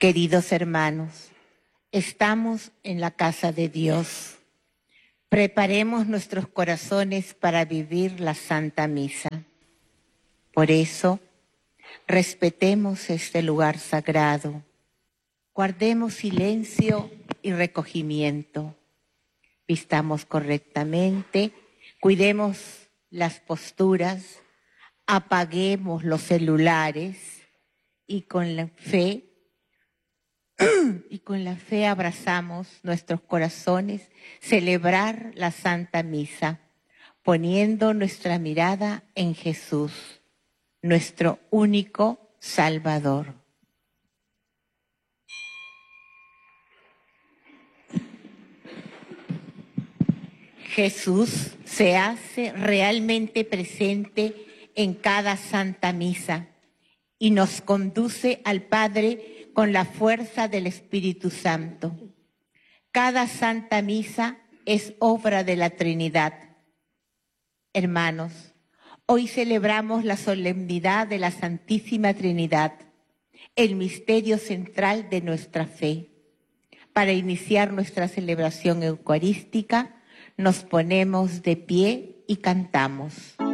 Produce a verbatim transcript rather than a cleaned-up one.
Queridos hermanos, estamos en la casa de Dios. Preparemos nuestros corazones para vivir la Santa Misa. Por eso, respetemos este lugar sagrado. Guardemos silencio y recogimiento. Vistamos correctamente, cuidemos las posturas, apaguemos los celulares y con la fe y con la fe abrazamos nuestros corazones, celebrar la Santa Misa, poniendo nuestra mirada en Jesús, nuestro único Salvador. Jesús se hace realmente presente en cada Santa Misa y nos conduce al Padre con la fuerza del Espíritu Santo. Cada Santa Misa es obra de la Trinidad. Hermanos, hoy celebramos la solemnidad de la Santísima Trinidad, el misterio central de nuestra fe. Para iniciar nuestra celebración eucarística, nos ponemos de pie y cantamos.